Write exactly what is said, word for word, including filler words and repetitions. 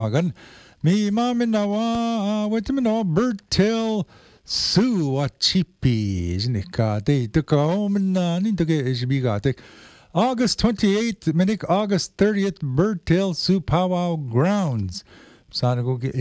Agan, mi maminawa, wetimino, Bertil Su Wachipi, Znika, de Dukaomina, Nintoke Ishbigatek. August twenty-eighth, Minik, August thirtieth, Bertil Su Powwow Grounds. Sanago